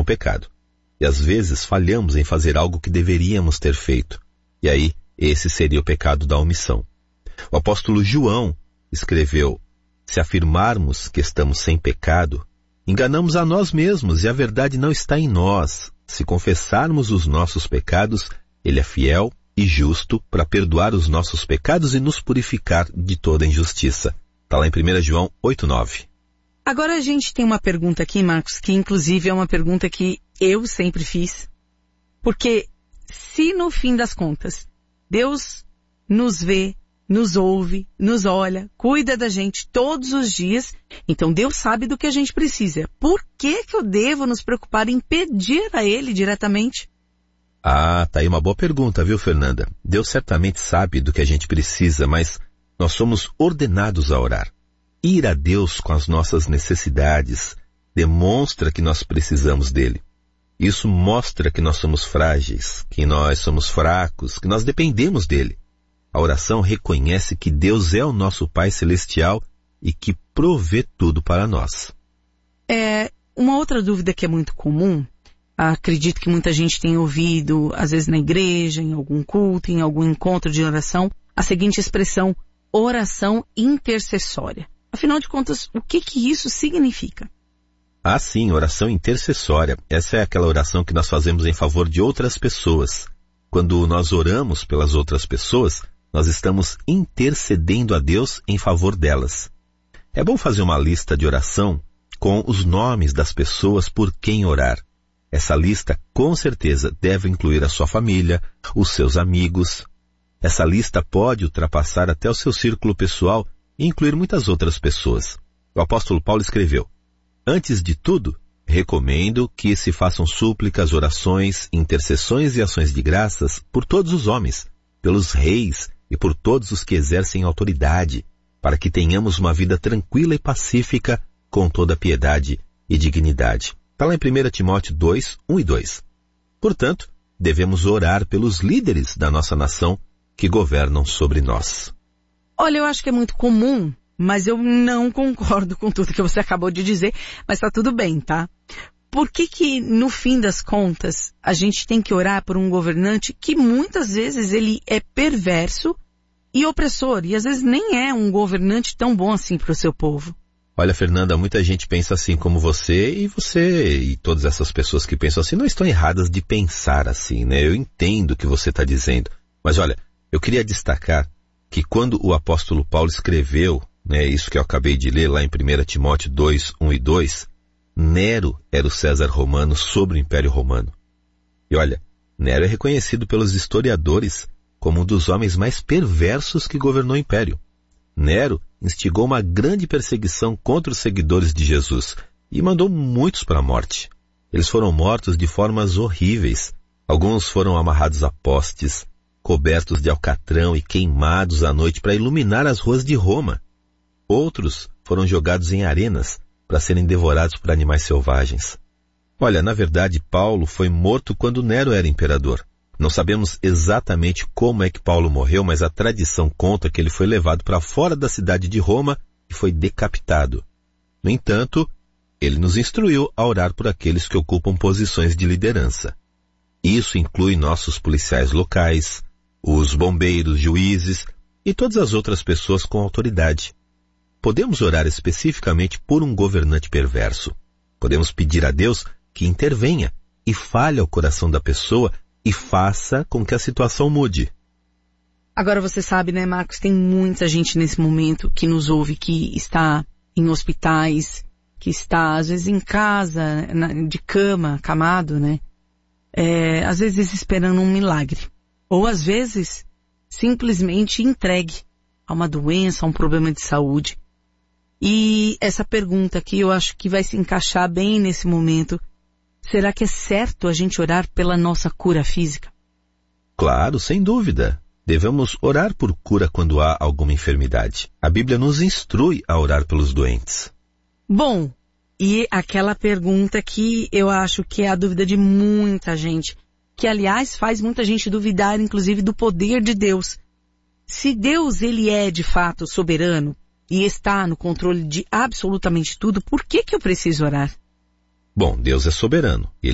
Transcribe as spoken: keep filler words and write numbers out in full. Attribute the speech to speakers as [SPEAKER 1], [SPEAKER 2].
[SPEAKER 1] o pecado. E às vezes falhamos em fazer algo que deveríamos ter feito. E aí, esse seria o pecado da omissão. O apóstolo João escreveu: se afirmarmos que estamos sem pecado, enganamos a nós mesmos e a verdade não está em nós. Se confessarmos os nossos pecados, Ele é fiel e justo para perdoar os nossos pecados e nos purificar de toda injustiça. Está lá em primeira João oito, nove.
[SPEAKER 2] Agora a gente tem uma pergunta aqui, Marcos, que inclusive é uma pergunta que eu sempre fiz. Porque se no fim das contas, Deus nos vê, nos ouve, nos olha, cuida da gente todos os dias, então Deus sabe do que a gente precisa. Por que que eu devo nos preocupar em pedir a Ele diretamente?
[SPEAKER 1] Ah, tá aí uma boa pergunta, viu, Fernanda? Deus certamente sabe do que a gente precisa, mas nós somos ordenados a orar. Ir a Deus com as nossas necessidades demonstra que nós precisamos dele. Isso mostra que nós somos frágeis, que nós somos fracos, que nós dependemos dele. A oração reconhece que Deus é o nosso Pai Celestial e que provê tudo para nós.
[SPEAKER 2] É, uma outra dúvida que é muito comum, acredito que muita gente tem ouvido, às vezes na igreja, em algum culto, em algum encontro de oração, a seguinte expressão: oração intercessória. Afinal de contas, o que que isso significa?
[SPEAKER 1] Ah, sim, oração intercessória. Essa é aquela oração que nós fazemos em favor de outras pessoas. Quando nós oramos pelas outras pessoas, nós estamos intercedendo a Deus em favor delas. É bom fazer uma lista de oração com os nomes das pessoas por quem orar. Essa lista, com certeza, deve incluir a sua família, os seus amigos. Essa lista pode ultrapassar até o seu círculo pessoal e incluir muitas outras pessoas. O apóstolo Paulo escreveu: antes de tudo, recomendo que se façam súplicas, orações, intercessões e ações de graças por todos os homens, pelos reis e por todos os que exercem autoridade, para que tenhamos uma vida tranquila e pacífica, com toda piedade e dignidade. Está lá em primeira Timóteo dois, um e dois. Portanto, devemos orar pelos líderes da nossa nação que governam sobre nós.
[SPEAKER 2] Olha, eu acho que é muito comum, mas eu não concordo com tudo que você acabou de dizer, mas tá tudo bem, tá? Por que que, no fim das contas, a gente tem que orar por um governante que muitas vezes ele é perverso e opressor, e às vezes nem é um governante tão bom assim para o seu povo?
[SPEAKER 1] Olha, Fernanda, muita gente pensa assim como você, e você e todas essas pessoas que pensam assim não estão erradas de pensar assim, né? Eu entendo o que você está dizendo, mas olha, eu queria destacar que quando o apóstolo Paulo escreveu, né, isso que eu acabei de ler lá em primeira Timóteo dois, um e dois, Nero era o César romano sobre o Império Romano. E olha, Nero é reconhecido pelos historiadores como um dos homens mais perversos que governou o Império. Nero instigou uma grande perseguição contra os seguidores de Jesus e mandou muitos para a morte. Eles foram mortos de formas horríveis. Alguns foram amarrados a postes, cobertos de alcatrão e queimados à noite para iluminar as ruas de Roma. Outros foram jogados em arenas para serem devorados por animais selvagens. Olha, na verdade, Paulo foi morto quando Nero era imperador. Não sabemos exatamente como é que Paulo morreu, mas a tradição conta que ele foi levado para fora da cidade de Roma e foi decapitado. No entanto, ele nos instruiu a orar por aqueles que ocupam posições de liderança. Isso inclui nossos policiais locais, os bombeiros, juízes e todas as outras pessoas com autoridade. Podemos orar especificamente por um governante perverso. Podemos pedir a Deus que intervenha e fale ao coração da pessoa e faça com que a situação mude.
[SPEAKER 2] Agora você sabe, né, Marcos, tem muita gente nesse momento que nos ouve, que está em hospitais, que está às vezes em casa, na, de cama, acamado, né? É, às vezes esperando um milagre. Ou às vezes simplesmente entregue a uma doença, a um problema de saúde. E essa pergunta aqui eu acho que vai se encaixar bem nesse momento. Será que é certo a gente orar pela nossa cura física?
[SPEAKER 1] Claro, sem dúvida. Devemos orar por cura quando há alguma enfermidade. A Bíblia nos instrui a orar pelos doentes.
[SPEAKER 2] Bom, e aquela pergunta que eu acho que é a dúvida de muita gente, que aliás faz muita gente duvidar inclusive do poder de Deus. Se Deus ele é de fato soberano e está no controle de absolutamente tudo, por que que eu preciso orar?
[SPEAKER 1] Bom, Deus é soberano.